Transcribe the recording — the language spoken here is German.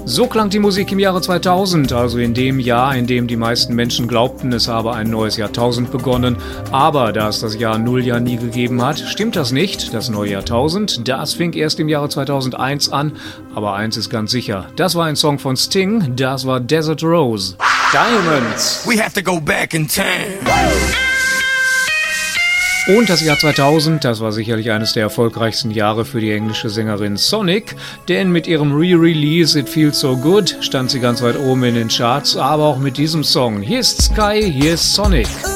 So klang die Musik im Jahre 2000, also in dem Jahr, in dem die meisten Menschen glaubten, es habe ein neues Jahrtausend begonnen. Aber da es das Jahr Null ja nie gegeben hat, stimmt das nicht. Das neue Jahrtausend, das fing erst im Jahre 2001 an. Aber eins ist ganz sicher, das war ein Song von Sting, das war Desert Rose. Diamonds. We have to go back in time. Und das Jahr 2000, das war sicherlich eines der erfolgreichsten Jahre für die englische Sängerin Sonic, denn mit ihrem Re-Release It Feels So Good stand sie ganz weit oben in den Charts, aber auch mit diesem Song. Hier ist Sky, hier ist Sonic.